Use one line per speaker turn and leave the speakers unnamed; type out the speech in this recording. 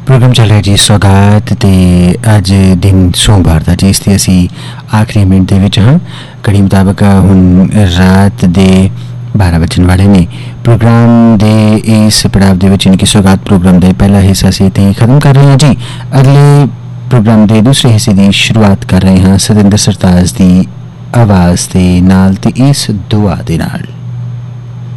Programme चल रहा जी सौगात ते अज दिन सोमवार का जी इसकी असी आखिरी मिनट के हाँ घड़ी मुताबिक हुण रात के 12 बजन वाले ने प्रोग्राम के इस पड़ाव के सौगात प्रोग्राम का पहला हिस्सा असी इत्थे खत्म कर रहे हैं जी। अगले प्रोग्राम के दूसरे हिस्से की शुरुआत कर रहे हैं सतिंदर सरताज की आवाज़ के नाल ते इस दुआ दे नाल।